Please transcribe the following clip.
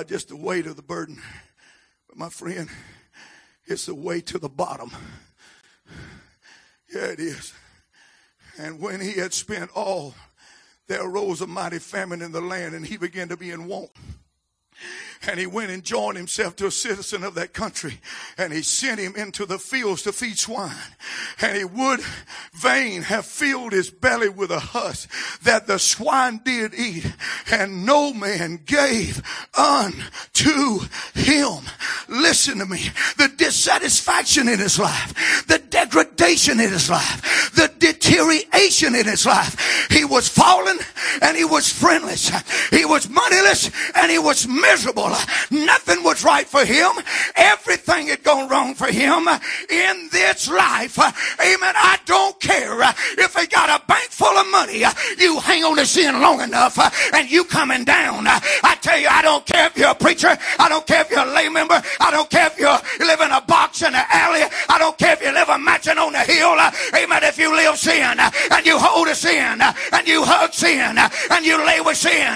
not just the weight of the burden, but my friend, it's the way to the bottom. Yeah, it is. And when he had spent all, there arose a mighty famine in the land, and he began to be in want. And he went and joined himself to a citizen of that country, and he sent him into the fields to feed swine. And he would fain have filled his belly with a husk that the swine did eat, and no man gave unto him. Listen to me. The dissatisfaction in his life, the degradation in his life, the deterioration in his life. He was fallen and he was friendless. He was moneyless and he was miserable. Nothing was right for him. Everything had gone wrong for him in this life. Amen. I don't care if he got a bank full of money. You hang on to sin long enough and you coming down. I tell you, I don't care if you're a preacher. I don't care if you're a lay member. I don't care if you live in a box in an alley. I don't care if you live a mansion on the hill. Amen. If you live sin and you hold to sin and you hug sin and you lay with sin,